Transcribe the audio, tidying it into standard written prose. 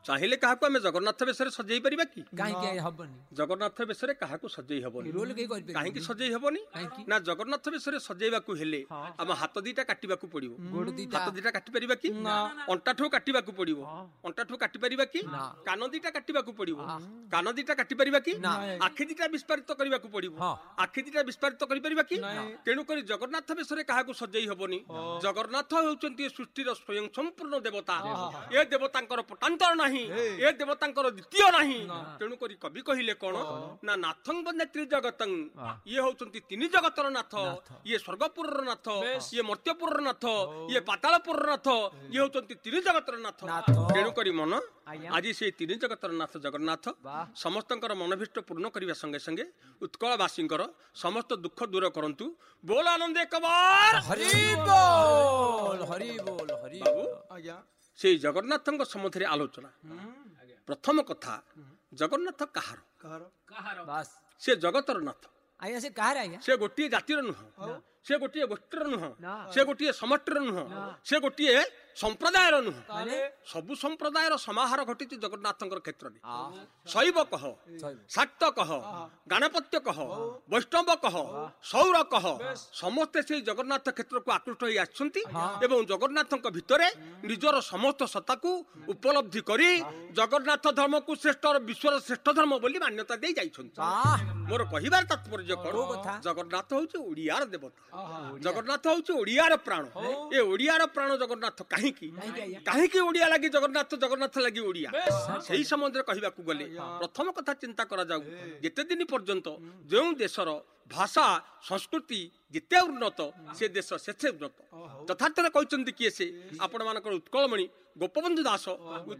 ଚାହିଁଲେ କାହାକୁ ଆମେ ଜଗନ୍ନାଥ ବେଶରେ ସଜେଇ ପାରିବା କି? କାହିଁକି ହବନି? ଜଗନ୍ନାଥ ବେଶରେ କାହାକୁ ସଜେଇ ହବନି। ରୋଲ କେହି କରିପାରିବେନି। କାହିଁକି ସଜେଇ ହବନି? ନା ଜଗନ୍ନାଥ ବେଶରେ ସଜେଇବାକୁ ହେଲେ ଆମ ହାତ ଦିଟା କାଟିବାକୁ ପଡିବ। ଗୋଡ ଦିଟା। ହାତ ଦିଟା କାଟି ପାରିବା କି? ଅଣ୍ଟାଠୁ କାଟିବାକୁ ପଡିବ। ଅଣ୍ଟାଠୁ କାଟି ପାରିବା କି? କାନ ଦିଟା କାଟିବାକୁ ପଡିବ। କାନ ଦିଟା କାଟି ପାରିବା କି? ଆଖି ଦିଟା ବିସ୍ତାରିତ କରିବାକୁ ପଡିବ। ଆଖି ଦିଟା ବିସ୍ତାରିତ କରିପାରିବା କି? ତେଣୁକରି ଜଗନ୍ନାଥ ବେଶରେ କାହାକୁ ସଜେଇ ହବନି। ଜଗନ୍ନାଥ ହେଉଛନ୍ତି ସୃଷ୍ଟିର ସ୍ୱୟଂ ସମ୍ପୂର୍ଣ୍ଣ ଦେବତା। ଏ ଦେବତାଙ୍କର ପଟାନ୍ତର ନାହିଁ, ଏ ଦେବତାଙ୍କର ଦ୍ୱିତୀୟ ନାହିଁ। ତେଣୁକରି କବି କହିଲେ କଣ ନା ନାଥଂ ବନ୍ଦେତ୍ରୀ ଜଗତଂ, ଇଏ ହଉଛନ୍ତି ତିନି ଜଗତର ନାଥ। ଇଏ ସ୍ୱର୍ଗପୁରର ନାଥ, ଇଏ ମର୍ତ୍ତ୍ୟପୁରର ନାଥ, ଇଏ ପାତାଳପୁରର ନାଥ, ଇଏ ହଉଛନ୍ତି ତିନି ଜଗତର ନାଥ। ତେଣୁକରି ମନ ଆଜି ସେଇ ତିନି ଜଗତର ନାଥ ଜଗନ୍ନାଥ ସମସ୍ତଙ୍କର ମନୋଭୀଷ୍ଟ ପୂର୍ଣ୍ଣ କରିବା ସଙ୍ଗେ ସଙ୍ଗେ ଉତ୍କଳବାସୀଙ୍କର ସମସ୍ତ ଦୁଃଖ ଦୂର କରନ୍ତୁ। ବୋଲ ଆନନ୍ଦ ଏକବାର ହରି ବୋଲ, ହରି ବୋଲ, ହରି ବାବୁ ବୋଲ। ସେଇ ଜଗନ୍ନାଥଙ୍କ ସମ୍ବନ୍ଧରେ ଆଲୋଚନା। ପ୍ରଥମ କଥା, ଜଗନ୍ନାଥ କାହାର? ବାସ୍ ସେ ଜଗତର ନାଥ। ଆଜ୍ଞା ସେ କାହାର ଆଜ୍ଞା? ସେ ଗୋଟିଏ ଜାତିର ନୁହଁ, ସେ ଗୋଟିଏ ଗୋଷ୍ଠୀର ନୁହଁ, ସେ ଗୋଟିଏ ସମଷ୍ଟିର ନୁହଁ, ସେ ଗୋଟିଏ ସମ୍ପ୍ରଦାୟର ନୁହଁ। ସବୁ ସମ୍ପ୍ରଦାୟର ସମାହାର ଘଟିଛି ଜଗନ୍ନାଥଙ୍କର କ୍ଷେତ୍ରରେ। ଶୈବ କହ, ଶାକ୍ତ କହ, ଗାଣପତ୍ୟ କହ, ବୈଷ୍ଣବ କହ, ସୌର କହ, ସମସ୍ତେ ସେଇ ଜଗନ୍ନାଥ କ୍ଷେତ୍ରକୁ ଆକୃଷ୍ଟ ହୋଇ ଆସିଛନ୍ତି ଏବଂ ଜଗନ୍ନାଥଙ୍କ ଭିତରେ ନିଜର ସମସ୍ତ ସତ୍ତାକୁ ଉପଲବ୍ଧି କରି ଜଗନ୍ନାଥ ଧର୍ମକୁ ବିଶ୍ୱର ଶ୍ରେଷ୍ଠ ଧର୍ମ ବୋଲି ମାନ୍ୟତା ଦେଇ ଯାଇଛନ୍ତି। ମୋର କହିବାର ତାତ୍ପର୍ଯ୍ୟ କଣ? ଜଗନ୍ନାଥ ହଉଛି ଓଡିଆର ଦେବତା, ଜଗନ୍ନାଥ ହଉଛି ଓଡିଆର ପ୍ରାଣ। ଏ ଓଡିଆର ପ୍ରାଣ ଜଗନ୍ନାଥ କାହିଁକି ଓଡିଆ ଲାଗି ଜଗନ୍ନାଥ, ଜଗନ୍ନାଥ ଲାଗି ଓଡିଆ? ସେଇ ସମ୍ବନ୍ଧରେ କହିବାକୁ ଗଲେ ପ୍ରଥମ କଥା ଚିନ୍ତା କରାଯାଉ, ଯେତେ ଦିନ ପର୍ଯ୍ୟନ୍ତ ଯେଉଁ ଦେଶର ଭାଷା ସଂସ୍କୃତି ଯେତେ ଉନ୍ନତ ସେ ଦେଶ ସେତେ ଉନ୍ନତ। ଯଥାର୍ଥରେ କହିଛନ୍ତି କିଏ ସେ? ଆପଣ ମାନଙ୍କର ଉତ୍କଳମଣି ଗୋପବନ୍ଧୁ ଦାସ